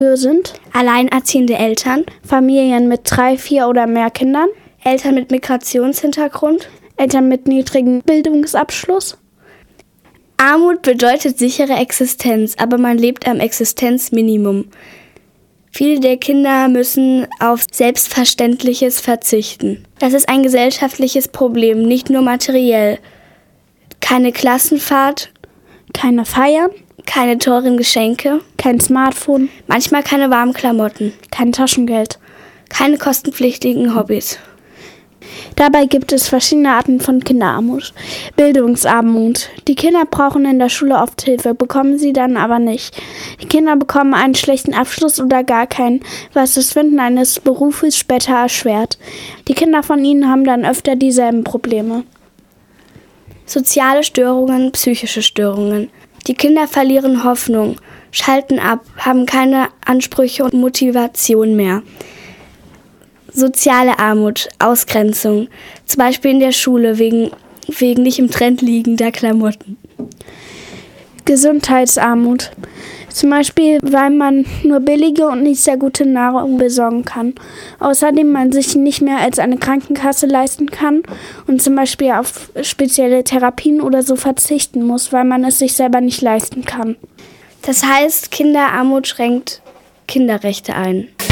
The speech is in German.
sind alleinerziehende Eltern, Familien mit 3, 4 oder mehr Kindern, Eltern mit Migrationshintergrund, Eltern mit niedrigem Bildungsabschluss. Armut bedeutet sichere Existenz, aber man lebt am Existenzminimum. Viele der Kinder müssen auf Selbstverständliches verzichten. Das ist ein gesellschaftliches Problem, nicht nur materiell. Keine Klassenfahrt, Keine Feiern, keine teuren Geschenke, kein Smartphone, manchmal keine warmen Klamotten, kein Taschengeld. keine kostenpflichtigen Hobbys. Dabei gibt es verschiedene Arten von Kinderarmut. Bildungsarmut. Die Kinder brauchen in der Schule oft Hilfe, bekommen sie dann aber nicht. Die Kinder bekommen einen schlechten Abschluss oder gar keinen, was das Finden eines Berufes später erschwert. Die Kinder von ihnen haben dann öfter dieselben Probleme. Soziale Störungen, psychische Störungen. Die Kinder verlieren Hoffnung, schalten ab, haben keine Ansprüche und Motivation mehr. Soziale Armut, Ausgrenzung, zum Beispiel in der Schule wegen nicht im Trend liegender Klamotten. Gesundheitsarmut. Zum Beispiel, weil man nur billige und nicht sehr gute Nahrung besorgen kann. Außerdem man sich nicht mehr als eine Krankenkasse leisten kann und zum Beispiel auf spezielle Therapien oder so verzichten muss, weil man es sich selber nicht leisten kann. Das heißt, Kinderarmut schränkt Kinderrechte ein.